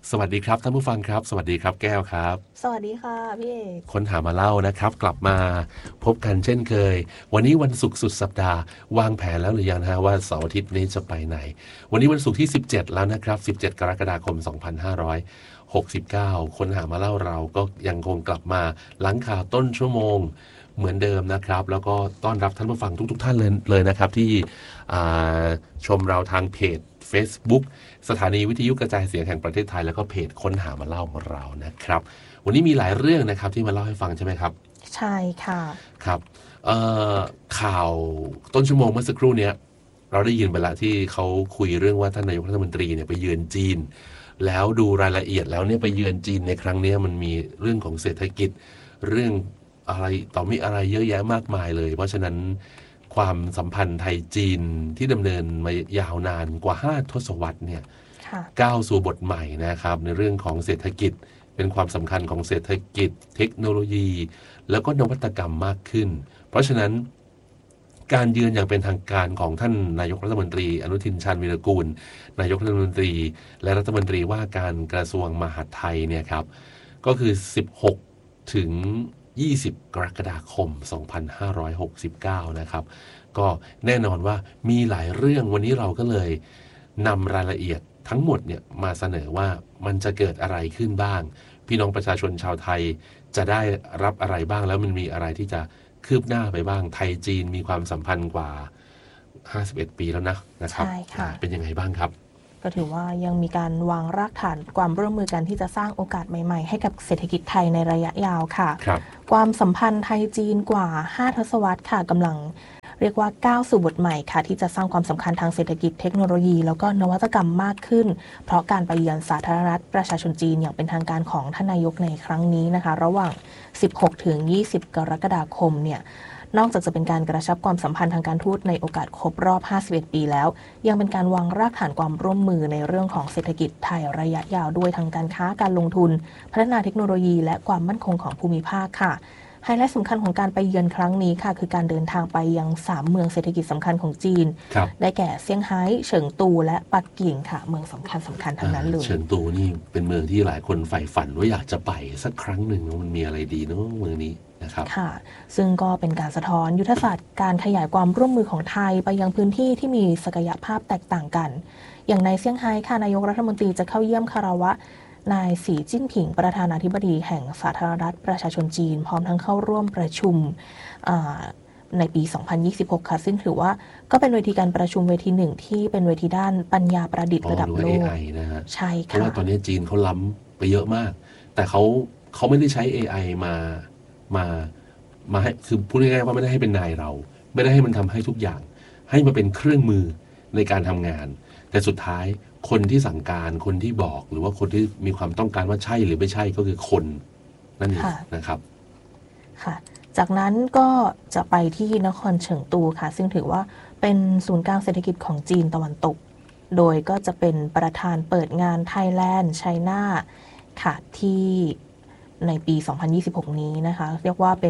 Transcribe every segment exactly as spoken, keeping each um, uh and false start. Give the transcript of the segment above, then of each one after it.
สวัสดีครับท่านผู้ฟังครับสวัสดีครับแก้วครับสวัสดีค่ะพี่เอกค้นหามาเล่านะครับกลับมาพบกันเช่นเคยวันนี้วันศุกร์สุดสัปดาห์วางแผนแล้วหรือยังนะฮะว่าเสาร์อาทิตย์นี้จะไปไหนวันนี้วันศุกร์ที่สิบเจ็ดแล้วนะครับสิบเจ็ดกรกฎาคมสองพันห้าร้อยหกสิบเก้าค้นหามาเล่าเราก็ยังคงกลับมาหลังข่าวต้นชั่วโมงเหมือนเดิมนะครับแล้วก็ต้อนรับท่านผู้ฟังทุกๆทท่านเลยเลยนะครับที่ชมเราทางเพจ Facebook สถานีวิทยุกระจายเสียงแห่งประเทศไทยแล้วก็เพจค้นหามาเล่าของเรานะครับวันนี้มีหลายเรื่องนะครับที่มาเล่าให้ฟังใช่ไหมครับใช่ค่ะครับข่าวต้นชั่วโมงเมื่อสักครู่นี้เราได้ยินไปละที่เขาคุยเรื่องว่าท่านนายกรัฐมนตรีเนี่ยไปเยือนจีนแล้วดูรายละเอียดแล้วเนี่ยไปเยือนจีนในครั้งนี้มันมีเรื่องของเศรษฐกิจเรื่องอะไรต่อมีอะไรเยอะแยะมากมายเลยเพราะฉะนั้นความสัมพันธ์ไทยจีนที่ดำเนินมายาวนานกว่าห้าทศวรรษเนี่ยก้าวสู่บทใหม่นะครับในเรื่องของเศรษฐกิจเป็นความสำคัญของเศรษฐกิจเทคโนโลยีแล้วก็นวัตกรรมมากขึ้นเพราะฉะนั้นการเยือนอย่างเป็นทางการของท่านนายกรัฐมนตรีอนุทินชาญวีรกูลนายกรัฐมนตรีและรัฐมนตรีว่าการกระทรวงมหาดไทยเนี่ยครับก็คือสิบหกถึงยี่สิบกรกฎาคมสองพันห้าร้อยหกสิบเก้านะครับก็แน่นอนว่ามีหลายเรื่องวันนี้เราก็เลยนำรายละเอียดทั้งหมดเนี่ยมาเสนอว่ามันจะเกิดอะไรขึ้นบ้างพี่น้องประชาชนชาวไทยจะได้รับอะไรบ้างแล้วมันมีอะไรที่จะคืบหน้าไปบ้างไทยจีนมีความสัมพันธ์กว่าห้าสิบเอ็ดปีแล้วนะนะครับใช่ค่ะเป็นยังไงบ้างครับก็ถือว่ายังมีการวางรากฐานความร่วมมือกันที่จะสร้างโอกาสใหม่ๆให้กับเศรษฐกิจไทยในระยะยาวค่ะครับความสัมพันธ์ไทยจีนกว่าห้าทศวรรษค่ะกำลังเรียกว่าก้าวสู่บทใหม่ค่ะที่จะสร้างความสำคัญทางเศรษฐกิจเทคโนโลยีแล้วก็นวัตกรรมมากขึ้นเพราะการไปเยือนสาธารณรัฐประชาชนจีนอย่างเป็นทางการของท่านนายกในครั้งนี้นะคะระหว่างสิบหกถึงยี่สิบกรกฎาคมเนี่ยนอกจากจะเป็นการกระชับความสัมพันธ์ทางการทูตในโอกาสครบรอบห้าสิบเอ็ดปีแล้วยังเป็นการวางรากฐานความร่วมมือในเรื่องของเศรษฐกิจไทยระยะยาวด้วยทางการค้าการลงทุนพัฒนาเทคโนโลยีและความมั่นคงของภูมิภาคค่ะไฮไลท์สำคัญของการไปเยือนครั้งนี้ค่ะคือการเดินทางไปยังสามเมืองเศรษฐกิจสำคัญของจีนได้แก่เซี่ยงไฮ้เฉิงตูและปักกิ่งค่ะเมืองสำคัญสำคัญทั้งนั้นเลยเฉิงตูนี่เป็นเมืองที่หลายคนใฝ่ฝันว่าอยากจะไปสักครั้งหนึ่งมันมีอะไรดีเนาะเมืองนี้นะครับค่ะซึ่งก็เป็นการสะท้อนยุทธศาสตร์การขยายความร่วมมือของไทยไปยังพื้นที่ที่มีศักยภาพแตกต่างกันอย่างในเซี่ยงไฮ้ค่ะนายกรัฐมนตรีจะเข้าเยี่ยมคารวะนายสีจิ้นผิงประธานาธิบดีแห่งสาธารณรัฐประชาชนจีนพร้อมทั้งเข้าร่วมประชุมในปีสองพันยี่สิบหกค่ะซึ่งถือว่าก็เป็นเวทีการประชุมเวทีหนึ่งที่เป็นเวทีด้านปัญญาประดิษฐ์ระดับโลกนะฮะใช่ค่ะเพราะว่าตอนนี้จีนเขาล้ำไปเยอะมากแต่เขาเขาไม่ได้ใช้ เอ ไอ มามามาให้คือพูดง่ายๆว่าไม่ได้ให้เป็นนายเราไม่ได้ให้มันทำให้ทุกอย่างให้มาเป็นเครื่องมือในการทำงานแต่สุดท้ายคนที่สั่งการคนที่บอกหรือว่าคนที่มีความต้องการว่าใช่หรือไม่ใช่ก็คือคนนั่นเองนะครับค่ะจากนั้นก็จะไปที่นครเฉิงตูค่ะซึ่งถือว่าเป็นศูนย์กลางเศรษฐกิจของจีนตะวันตกโดยก็จะเป็นประธานเปิดงาน Thailand China ค่ะที่ในปีสองพันยี่สิบหกนี้นะคะเรียกว่าเป็น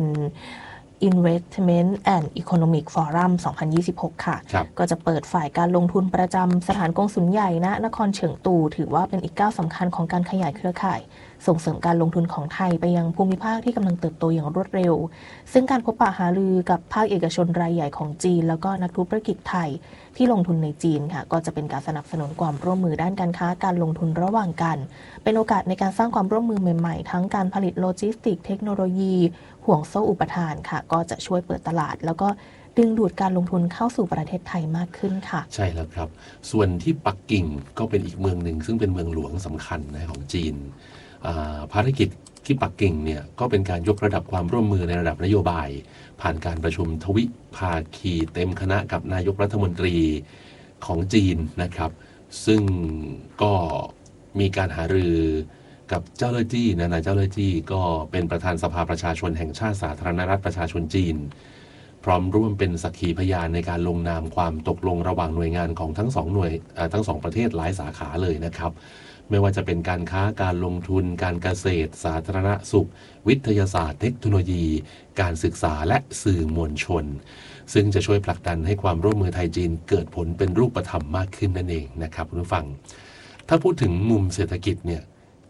Investment and Economic Forum สองพันยี่สิบหกค่ะก็จะเปิดฝ่ายการลงทุนประจำสถานกงสุลใหญ่ณนครเฉิงตูถือว่าเป็นอีกก้าวสำคัญของการขยายเครือข่ายส่งเสริมการลงทุนของไทยไปยังภูมิภาคที่กำลังเติบโตอย่างรวดเร็วซึ่งการพบปะหารือกับภาคเอกชนรายใหญ่ของจีนแล้วก็นักธุรกิจไทยที่ลงทุนในจีนค่ะก็จะเป็นการสนับสนุนความร่วมมือด้านการค้าการลงทุนระหว่างกันเป็นโอกาสในการสร้างความร่วมมือใหม่ๆทั้งการผลิตโลจิสติกเทคโนโลยีห่วงโซ่อุปทานค่ะก็จะช่วยเปิดตลาดแล้วก็ดึงดูดการลงทุนเข้าสู่ประเทศไทยมากขึ้นค่ะใช่แล้วครับส่วนที่ปักกิ่งก็เป็นอีกเมืองหนึ่งซึ่งเป็นเมืองหลวงสำคัญนะของจีนภารกิจที่ปักกิ่งเนี่ยก็เป็นการยกระดับความร่วมมือในระดับนโยบายผ่านการประชุมทวิภาคีเต็มคณะกับนายกรัฐมนตรีของจีนนะครับซึ่งก็มีการหารือกับเจ้าเล่ยจี้นะนายเจ้าเล่ยจี้ก็เป็นประธานสภาประชาชนแห่งชาติสาธารณรัฐประชาชนจีนพร้อมร่วมเป็นสักขีพยานในการลงนามความตกลงระหว่างหน่วยงานของทั้งสองหน่วยทั้งสองประเทศหลายสาขาเลยนะครับไม่ว่าจะเป็นการค้าการลงทุนการเกษตรสาธารณสุขวิทยาศาสตร์เทคโนโลยีการศึกษาและสื่อมวลชนซึ่งจะช่วยผลักดันให้ความร่วมมือไทยจีนเกิดผลเป็นรูปธรรมมากขึ้นนั่นเองนะครับคุณผู้ฟังถ้าพูดถึงมุมเศรษฐกิจเนี่ย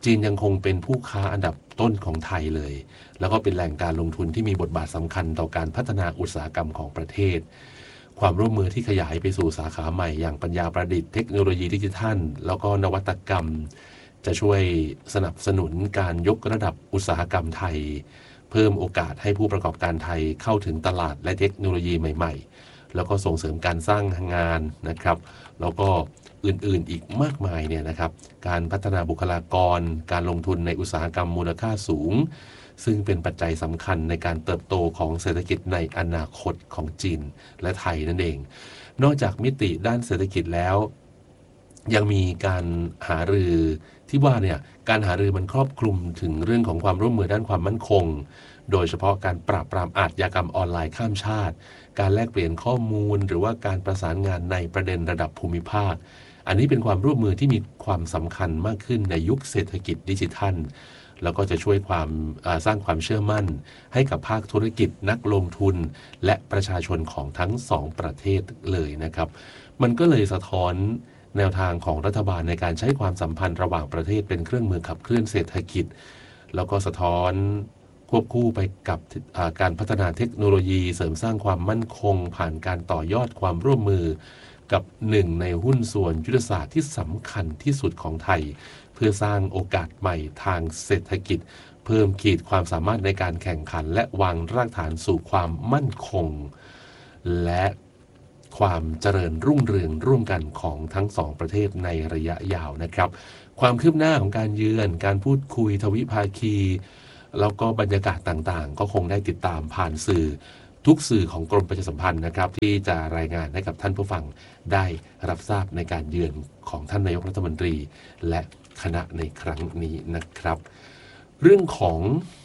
จีนยังคงเป็นผู้ค้าอันดับต้นของไทยเลยแล้วก็เป็นแหล่งการลงทุนที่มีบทบาทสำคัญต่อการพัฒนาอุตสาหกรรมของประเทศความร่วมมือที่ขยายไปสู่สาขาใหม่อย่างปัญญาประดิษฐ์เทคโนโลยีดิจิทัลแล้วก็นวัตกรรมจะช่วยสนับสนุนการยกระดับอุตสาหกรรมไทยเพิ่มโอกาสให้ผู้ประกอบการไทยเข้าถึงตลาดและเทคโนโลยีใหม่ๆแล้วก็ส่งเสริมการสร้างงานนะครับแล้วก็อื่นๆอีกมากมายเนี่ยนะครับการพัฒนาบุคลากรการลงทุนในอุตสาหกรรมมูลค่าสูงซึ่งเป็นปัจจัยสำคัญในการเติบโตของเศรษฐกิจในอนาคตของจีนและไทยนั่นเองนอกจากมิติด้านเศรษฐกิจแล้วยังมีการหารือที่ว่าเนี่ยการหารือมันครอบคลุมถึงเรื่องของความร่วมมือด้านความมั่นคงโดยเฉพาะการปราบปรามอาชญากรรมออนไลน์ข้ามชาติการแลกเปลี่ยนข้อมูลหรือว่าการประสานงานในประเด็นระดับภูมิภาคอันนี้เป็นความร่วมมือที่มีความสำคัญมากขึ้นในยุคเศรษฐกิจดิจิทัลแล้วก็จะช่วยความสร้างความเชื่อมั่นให้กับภาคธุรกิจนักลงทุนและประชาชนของทั้งสองประเทศเลยนะครับมันก็เลยสะท้อนแนวทางของรัฐบาลในการใช้ความสัมพันธ์ระหว่างประเทศเป็นเครื่องมือขับเคลื่อนเศรษฐกิจแล้วก็สะท้อนควบคู่ไปกับการพัฒนาเทคโนโลยีเสริมสร้างความมั่นคงผ่านการต่อยอดความร่วมมือกับหนึ่งในหุ้นส่วนยุทธศาสตร์ที่สำคัญที่สุดของไทยเพื่อสร้างโอกาสใหม่ทางเศรษฐกิจเพิ่มขีดความสามารถในการแข่งขันและวางรากฐานสู่ความมั่นคงและความเจริญรุ่งเรืองร่วมกันของทั้งสองประเทศในระยะยาวนะครับความคืบหน้าของการเยือนการพูดคุยทวิภาคีแล้วก็บรรยากาศต่างๆก็คงได้ติดตามผ่านสื่อทุกสื่อของกรมประชาสัมพันธ์นะครับที่จะรายงานให้กับท่านผู้ฟังได้รับทราบในการเยือนของท่านนายกรัฐมนตรีและคณะในครั้งนี้นะครับเรื่องของ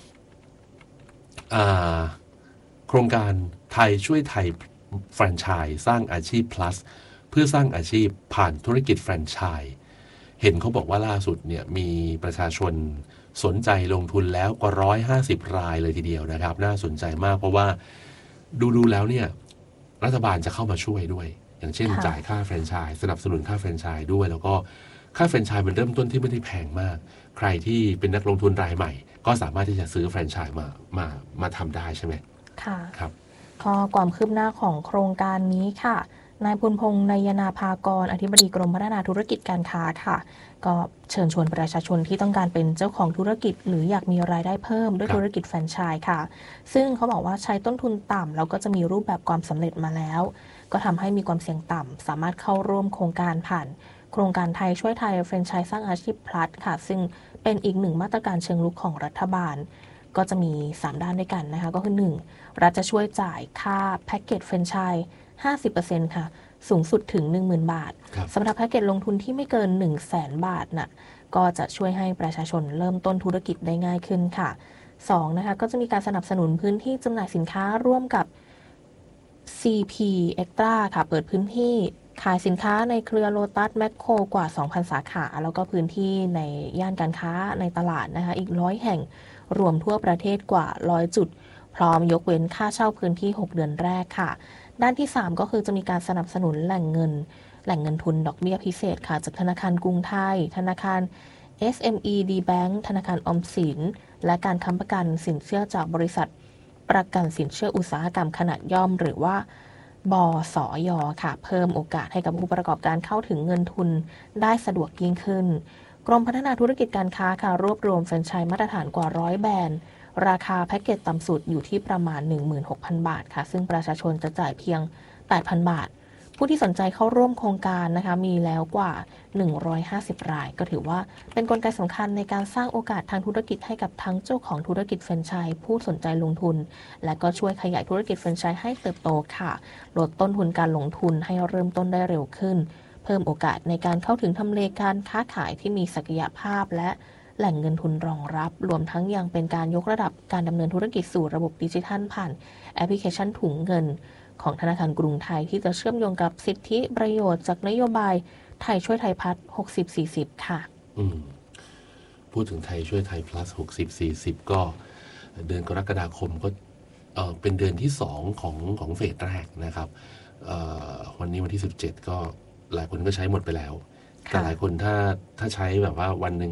อ่าโครงการไทยช่วยไทยแฟรนไชส์สร้างอาชีพ plus เพื่อสร้างอาชีพผ่านธุรกิจแฟรนไชส์เห็นเขาบอกว่าล่าสุดเนี่ยมีประชาชนสนใจลงทุนแล้วกว่าหนึ่งร้อยห้าสิบรายเลยทีเดียวนะครับน่าสนใจมากเพราะว่าดูๆแล้วเนี่ยรัฐบาลจะเข้ามาช่วยด้วยอย่างเช่นจ่ายค่าแฟรนไชส์สนับสนุนค่าแฟรนไชส์ด้วยแล้วก็ค่าแฟรนไชส์มันเริ่มต้นที่ไม่ได้แพงมากใครที่เป็นนักลงทุนรายใหม่ก็สามารถที่จะซื้อแฟรนไชส์มามามาทำได้ใช่ไหมค่ะครับข้อความคืบหน้าของโครงการนี้ค่ะนายพุนพงษ์นายนาภากรอธิบดีกรมพัฒนาธุรกิจการค้าค่ะก็เชิญชวนประชาชนที่ต้องการเป็นเจ้าของธุรกิจหรืออยากมีรายได้เพิ่มด้วยธุรกิจแฟรนไชส์ค่ะซึ่งเขาบอกว่าใช้ต้นทุนต่ำแล้วก็จะมีรูปแบบความสำเร็จมาแล้วก็ทำให้มีความเสี่ยงต่ำสามารถเข้าร่วมโครงการผ่านโครงการไทยช่วยไทยแฟรนไชส์สร้างอาชีพ plus ค่ะซึ่งเป็นอีกหนึ่งมาตรการเชิงรุกของรัฐบาลก็จะมีสามด้านด้วยกันนะคะก็คือหนึ่งรัฐจะช่วยจ่ายค่าแพ็กเกจแฟรนไชส์ ห้าสิบเปอร์เซ็นต์ ค่ะสูงสุดถึง หนึ่งหมื่น บาทสำหรับแพ็กเกจลงทุนที่ไม่เกิน หนึ่งแสน บาทน่ะก็จะช่วยให้ประชาชนเริ่มต้นธุรกิจได้ง่ายขึ้นค่ะสองนะคะก็จะมีการสนับสนุนพื้นที่จำหน่ายสินค้าร่วมกับ ซี พี Extra ค่ะเปิดพื้นที่ขายสินค้าในเครือโลตัสแมคโครกว่า สองพัน สาขาแล้วก็พื้นที่ในย่านการค้าในตลาดนะคะอีกร้อยแห่งรวมทั่วประเทศกว่าหนึ่งร้อยจุดพร้อมยกเว้นค่าเช่าพื้นที่หกเดือนแรกค่ะด้านที่สามก็คือจะมีการสนับสนุนแหล่งเงินแหล่งเงินทุนดอกเบี้ยพิเศษค่ะจากธนาคารกรุงไทยธนาคาร เอส เอ็ม อี ดี Bank ธนาคารออมสินและการค้ำประกันสินเชื่อจากบริษัทประกันสินเชื่ออุตสาหกรรมขนาดย่อมหรือว่าบสย.ค่ะเพิ่มโอกาสให้กับผู้ประกอบการเข้าถึงเงินทุนได้สะดวกยิ่งขึ้นกรมพัฒนาธุรกิจการค้าค่ะรวบรวมแฟรนไชส์มาตรฐานกว่าร้อยแบรนด์ราคาแพ็กเกจต่ำสุดอยู่ที่ประมาณ หนึ่งหมื่นหกพัน บาทค่ะซึ่งประชาชนจะจ่ายเพียง แปดพัน บาทผู้ที่สนใจเข้าร่วมโครงการนะคะมีแล้วกว่าหนึ่งร้อยห้าสิบรายก็ถือว่าเป็นกลไกสำคัญในการสร้างโอกาสทางธุรกิจให้กับทั้งเจ้าของธุรกิจแฟรนไชส์ผู้สนใจลงทุนและก็ช่วยขยายธุรกิจแฟรนไชส์ให้เติบโตค่ะลดต้นทุนการลงทุนให้เริ่มต้นได้เร็วขึ้นเพิ่มโอกาสในการเข้าถึงทำเลการค้าขายที่มีศักยภาพและแหล่งเงินทุนรองรับรวมทั้งยังเป็นการยกระดับการดำเนินธุรกิจสู่ระบบดิจิทัลผ่านแอปพลิเคชันถุงเงินของธนาคารกรุงไทยที่จะเชื่อมโยงกับสิทธิประโยชน์จากนโยบายไทยช่วยไทยพัฒน์ หกสิบ สี่สิบ ค่ะอืมพูดถึงไทยช่วยไทย plus หกสิบ สี่สิบ ก็เดือนกรกฎาคมก็เอ่อเป็นเดือนที่สองของของเฟสแรกนะครับเอ่อวันนี้วันที่สิบเจ็ดก็หลายคนก็ใช้หมดไปแล้วแต่หลายคนถ้าถ้าใช้แบบว่าวันหนึ่งก็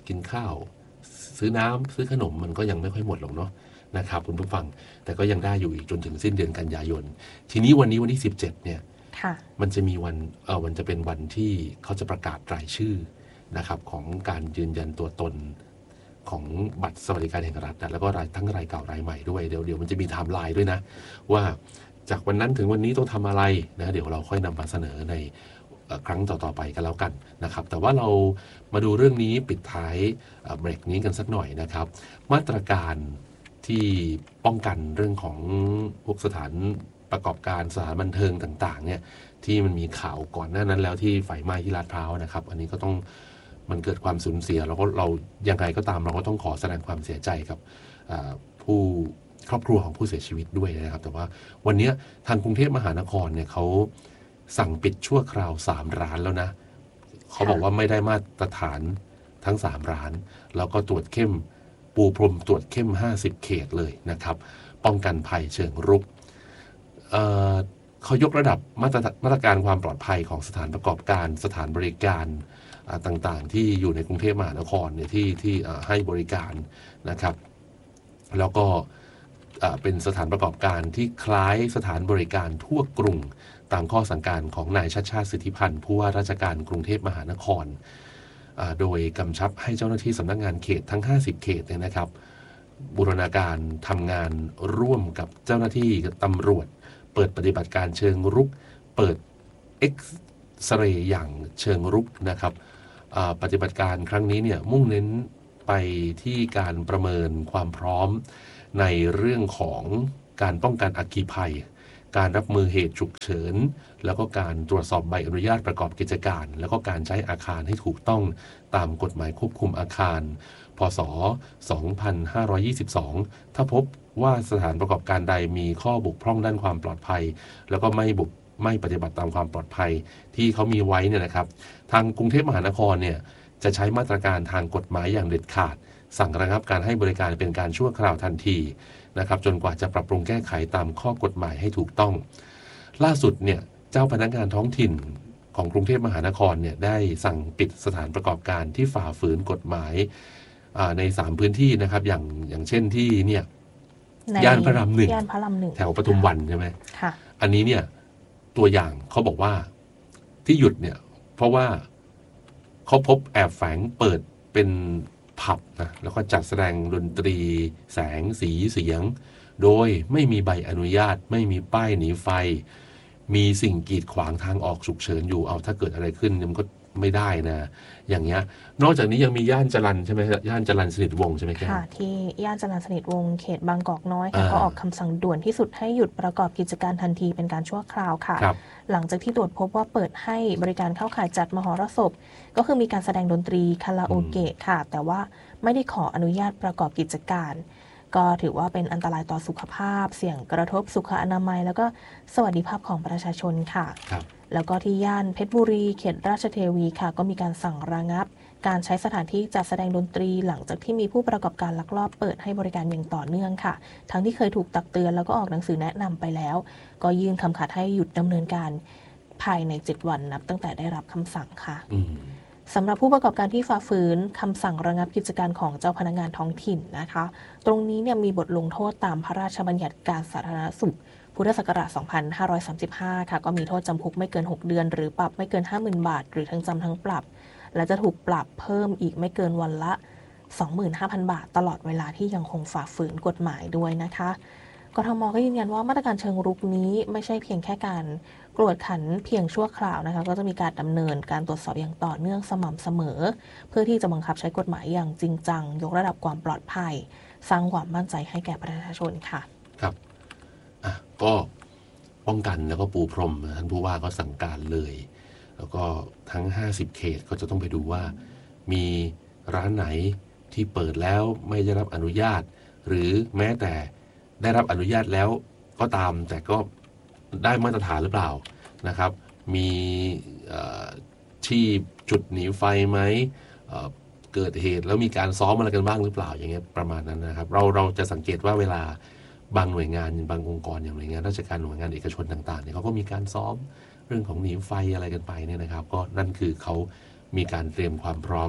กินข้าวซื้อน้ำซื้อขนมมันก็ยังไม่ค่อยหมดหรอกเนาะนะครับคุณผู้ฟังแต่ก็ยังได้อยู่อีกจนถึงสิ้นเดือนกันยายนทีนี้วันนี้วันที่สิบเจ็ดเนี่ยมันจะมีวันเออมันจะเป็นวันที่เขาจะประกาศรายชื่อนะครับของการยืนยันตัวตนของบัตรสวัสดิการแห่งรัฐแล้วก็รายทั้งรายเก่ารายใหม่ด้วยเดี๋ยวเดี๋ยวมันจะมีไทม์ไลน์ด้วยนะว่าจากวันนั้นถึงวันนี้ต้องทำอะไรนะเดี๋ยวเราค่อยนำมาเสนอในครั้งต่อๆไปกันแล้วกันนะครับแต่ว่าเรามาดูเรื่องนี้ปิดท้ายเบรกนี้กันสักหน่อยนะครับมาตรการที่ป้องกันเรื่องของพวกสถานประกอบการสถานบันเทิงต่างๆเนี่ยที่มันมีข่าวก่อนหน้านั้นแล้วที่ไฟไหม้ที่ลาดพร้าวนะครับอันนี้ก็ต้องมันเกิดความสูญเสียแล้วก็เรายังไงก็ตามเราก็ต้องขอแสดงความเสียใจกับผู้ครอบครัวของผู้เสียชีวิตด้วยนะครับแต่ว่าวันนี้ทางกรุงเทพมหานครเนี่ยเขาสั่งปิดชั่วคราวสามร้านแล้วนะเขาบอกว่าไม่ได้มาตรฐานทั้งสามร้านแล้วก็ตรวจเข้มปูพรมตรวจเข้มห้าสิบเขตเลยนะครับป้องกันภัยเชิงรุก เอ่อ เขายกระดับมาตรมาตรการความปลอดภัยของสถานประกอบการสถานบริการต่างๆที่อยู่ในกรุงเทพมหานครเนี่ยที่ที่ให้บริการนะครับแล้วก็เป็นสถานประกอบการที่คล้ายสถานบริการทั่วกรุงตามข้อสั่งการของนายชัชชาติสิทธิพันธ์ผู้ว่าราชการกรุงเทพมหานครโดยกำชับให้เจ้าหน้าที่สำนักงานเขตทั้งห้าสิบเขตเนี่ยนะครับบูรณาการทำงานร่วมกับเจ้าหน้าที่ตำรวจเปิดปฏิบัติการเชิงรุกเปิดเอ็กซเรย์อย่างเชิงรุกนะครับปฏิบัติการครั้งนี้เนี่ยมุ่งเน้นไปที่การประเมินความพร้อมในเรื่องของการป้องกันอัคคีภัยการรับมือเหตุฉุกเฉินแล้วก็การตรวจสอบใบอนุญาตประกอบกิจการแล้วก็การใช้อาคารให้ถูกต้องตามกฎหมายควบคุมอาคารพ.ศ. สองพันห้าร้อยยี่สิบสองถ้าพบว่าสถานประกอบการใดมีข้อบกพร่องด้านความปลอดภัยแล้วก็ไม่บุกไม่ปฏิบัติตามความปลอดภัยที่เขามีไว้เนี่ยนะครับทางกรุงเทพมหานครเนี่ยจะใช้มาตรการทางกฎหมายอย่างเด็ดขาดสั่งระงับการให้บริการเป็นการชั่วคราวทันทีนะครับจนกว่าจะปรับปรุงแก้ไขตามข้อกฎหมายให้ถูกต้องล่าสุดเนี่ยเจ้าพนักงานท้องถิ่นของกรุงเทพมหานครเนี่ยได้สั่งปิดสถานประกอบการที่ฝ่าฝืนกฎหมายในสามพื้นที่นะครับอย่างอย่างเช่นที่เนี่ยย่านพระรามหนึ่งย่านพระรามหนึ่งแถวปทุมวันใช่ไหมค่ะอันนี้เนี่ยตัวอย่างเขาบอกว่าที่หยุดเนี่ยเพราะว่าเขาพบแอบแฝงเปิดเป็นผับนะแล้วก็จัดแสดงดนตรีแสงสีเสียงโดยไม่มีใบอนุญาตไม่มีป้ายหนีไฟมีสิ่งกีดขวางทางออกฉุกเฉินอยู่เอาถ้าเกิดอะไรขึ้นมันก็ไม่ได้นะอย่างเงี้ยนอกจากนี้ยังมีย่านจรัญใช่ไหมย่านจรัญสนิทวงศ์ใช่ไหมครับค่ะที่ย่านจรัญสนิทวงศ์เขตบางกอกน้อยค่ะเขาออกคำสั่งด่วนที่สุดให้หยุดประกอบกิจการทันทีเป็นการชั่วคราวค่ะหลังจากที่ตรวจพบว่าเปิดให้บริการเข้าข่ายจัดมหรสพก็คือมีการแสดงดนตรีคาราโอเกะค่ะแต่ว่าไม่ได้ขออนุญาตประกอบกิจการก็ถือว่าเป็นอันตรายต่อสุขภาพเสี่ยงกระทบสุขอนามัยแล้วก็สวัสดิภาพของประชาชนค่ะแล้วก็ที่ย่านเพชรบุรีเขตราชเทวีค่ะก็มีการสั่งระงับการใช้สถานที่จัดแสดงดนตรีหลังจากที่มีผู้ประกอบการลักลอบเปิดให้บริการอย่างต่อเนื่องค่ะทั้งที่เคยถูกตักเตือนแล้วก็ออกหนังสือแนะนำไปแล้วก็ยื่นคำขาดให้หยุดดำเนินการภายในเจ็ดวันนับตั้งแต่ได้รับคำสั่งค่ะสำหรับผู้ประกอบการที่ฝ่าฝืนคำสั่งระงับกิจการของเจ้าพนักงานท้องถิ่นนะคะตรงนี้เนี่ยมีบทลงโทษตามพระราชบัญญัติการสาธารณสุขพุทธศักราช สองพันห้าร้อยสามสิบห้า ค่ะก็มีโทษจำคุกไม่เกินหกเดือนหรือปรับไม่เกิน ห้าหมื่น บาทหรือทั้งจำทั้งปรับและจะถูกปรับเพิ่มอีกไม่เกินวันละ สองหมื่นห้าพัน บาทตลอดเวลาที่ยังคงฝ่าฝืนกฎหมายด้วยนะคะกทม.ก็ยืนยันว่ามาตรการเชิงรุกนี้ไม่ใช่เพียงแค่การกวดขันเพียงชั่วคราวนะคะก็จะมีการดำเนินการตรวจสอบอย่างต่อเนื่องสม่ำเสมอเพื่อที่จะบังคับใช้กฎหมายอย่างจริงจังยกระดับความปลอดภัยสร้างความมั่นใจให้แก่ประชาชนค่ะครับอ่ะก็ป้องกันแล้วก็ปูพรมท่านผู้ว่าก็สั่งการเลยแล้วก็ทั้งห้าสิบเขตก็จะต้องไปดูว่ามีร้านไหนที่เปิดแล้วไม่ได้รับอนุญาตหรือแม้แต่ได้รับอนุญาตแล้วก็ตามแต่ก็ได้มาตรฐานหรือเปล่านะครับมีที่จุดหนีไฟไหมเกิดเหตุแล้วมีการซ้อมอะไรกันบ้างหรือเปล่าอย่างเงี้ยประมาณนั้นนะครับเราเราจะสังเกตว่าเวลาบางหน่วยงานบางองค์กรอย่างหน่วยงานราชการหน่วยงานเอกชนต่างๆเนี่ยเขาก็มีการซ้อมเรื่องของหนีไฟอะไรกันไปเนี่ยนะครับก็นั่นคือเขามีการเตรียมความพร้อม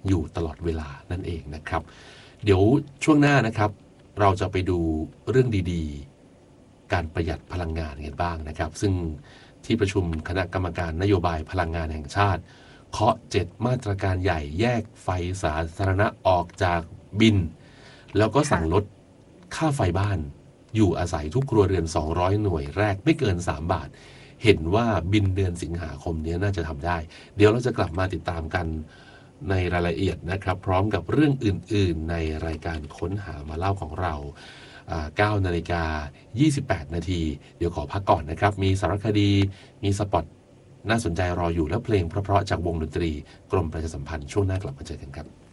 อยู่ตลอดเวลานั่นเองนะครับเดี๋ยวช่วงหน้านะครับเราจะไปดูเรื่องดีๆการประหยัดพลังงานกันบ้างนะครับซึ่งที่ประชุมคณะกรรมการนโยบายพลังงานแห่งชาติเคาะเจ็ดมาตรการใหญ่แยกไฟสาธารณะออกจากบินแล้วก็สั่งลดค่าไฟบ้านอยู่อาศัยทุกครัวเรือนสองร้อยหน่วยแรกไม่เกินสามบาทเห็นว่าบินเดือนสิงหาคมนี้น่าจะทำได้เดี๋ยวเราจะกลับมาติดตามกันในรายละเอียดนะครับพร้อมกับเรื่องอื่นๆในรายการค้นหามาเล่าของเราเก้านาฬิกายี่สิบแปดนาทีเดี๋ยวขอพักก่อนนะครับมีสารคดีมีสปอตน่าสนใจรออยู่และเพลงเพราะๆจากวงดนตรีกรมประชาสัมพันธ์ช่วงหน้ากลับมาเจอกันครับ